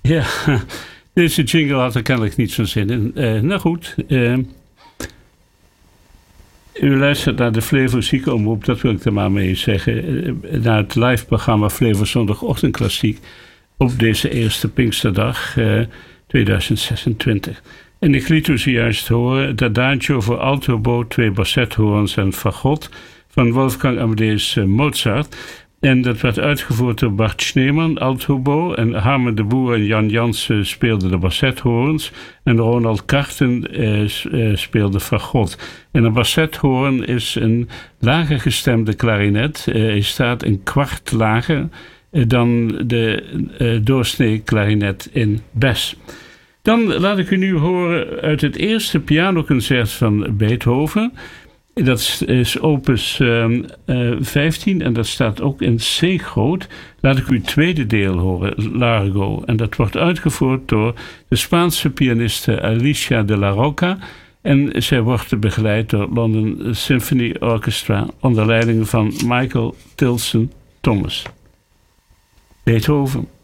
Ja, deze jingle had er kennelijk niet zo'n zin in. Nou goed, u luistert naar de Flevo Ziekenomroep, dat wil ik er maar mee zeggen. Naar het live programma Flevo Zondagochtend Klassiek op deze eerste Pinksterdag 2026. En ik liet u zojuist horen het Adagio voor altobo, 2 bassethoorns en fagot van Wolfgang Amadeus Mozart. En dat werd uitgevoerd door Bart Schneemann, altobo, en Harmen de Boer en Jan Jansen speelden de bassethoorns en Ronald Karten speelde fagot. En een bassethoorn is een lager gestemde klarinet. Hij staat een kwart lager dan de doorsnee klarinet in Bes. Dan laat ik u nu horen uit het eerste pianoconcert van Beethoven. Dat is opus 15 en dat staat ook in C groot. Laat ik u het tweede deel horen, Largo. En dat wordt uitgevoerd door de Spaanse pianiste Alicia de la Roca. En zij wordt begeleid door London Symphony Orchestra onder leiding van Michael Tilson Thomas. Beethoven.